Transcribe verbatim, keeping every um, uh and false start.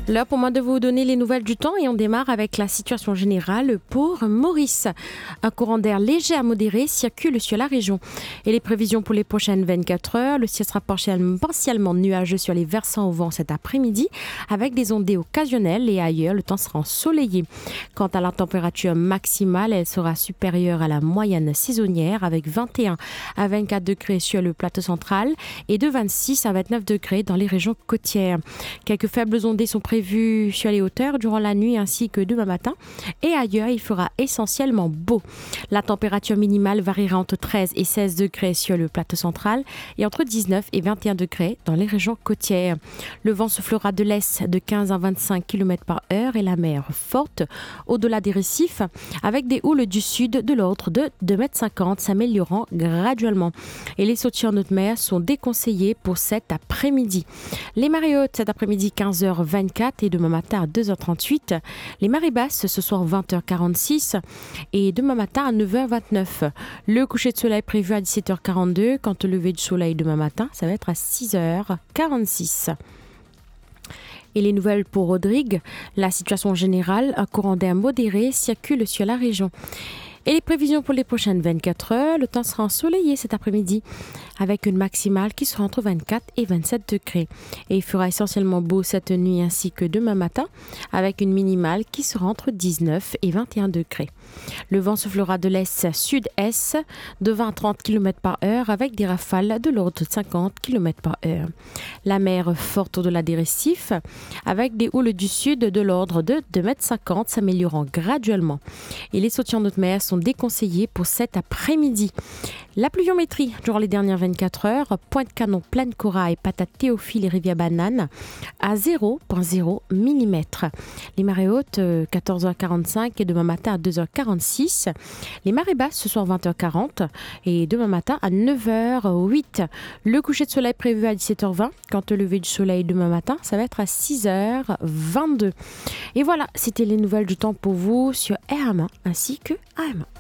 L'heure pour moi de vous donner les nouvelles du temps et on démarre avec la situation générale pour Maurice. Un courant d'air léger à modéré circule sur la région. Et les prévisions pour les prochaines vingt-quatre heures, le ciel sera partiellement nuageux sur les versants au vent cet après-midi avec des ondées occasionnelles et ailleurs le temps sera ensoleillé. Quant à la température maximale, elle sera supérieure à la moyenne saisonnière avec vingt et un à vingt-quatre degrés sur le plateau central et de vingt-six à vingt-neuf degrés dans les régions côtières. Quelques faibles ondées sont prévues sur les hauteurs durant la nuit ainsi que demain matin et ailleurs il fera essentiellement beau. La température minimale variera entre treize et seize degrés sur le plateau central et entre dix-neuf et vingt et un degrés dans les régions côtières. Le vent soufflera de l'est de quinze à vingt-cinq kilomètres par heure et la mer forte au-delà des récifs avec des houles du sud de l'ordre de deux mètres cinquante s'améliorant graduellement. Et les sorties en haute mer sont déconseillées pour cet après-midi. Les marées hautes cet après-midi quinze heures vingt-quatre et demain matin à deux heures trente-huit. Les marées basses ce soir vingt heures quarante-six et demain matin à neuf heures vingt-neuf. Le coucher de soleil prévu à dix-sept heures quarante-deux. Quant au lever du soleil demain matin, ça va être à six heures quarante-six. Et les nouvelles pour Rodrigue, la situation générale, un courant d'air modéré circule sur la région. Et les prévisions pour les prochaines vingt-quatre heures, le temps sera ensoleillé cet après-midi avec une maximale qui sera entre vingt-quatre et vingt-sept degrés. Et il fera essentiellement beau cette nuit ainsi que demain matin avec une minimale qui sera entre dix-neuf et vingt et un degrés. Le vent soufflera de l'est-sud-est de vingt à trente kilomètres par heure avec des rafales de l'ordre de cinquante kilomètres par heure. La mer forte au-delà des récifs avec des houles du sud de l'ordre de deux mètres cinquante s'améliorant graduellement. Et les sorties en haute mer sont déconseillées pour cet après-midi. La pluviométrie durant les dernières vingt-quatre heures, Pointe-Canon, Plaine Corail, Patate Théophile et Rivière Banane à zéro virgule zéro millimètres. Les marées hautes quatorze heures quarante-cinq et demain matin à deux heures quarante-six. Les marées basses ce soir vingt heures quarante et demain matin à neuf heures huit. Le coucher de soleil prévu à dix-sept heures vingt. Quant au lever du soleil demain matin, ça va être à six heures vingt-deux. Et voilà, c'était les nouvelles du temps pour vous sur R M un ainsi que A M un.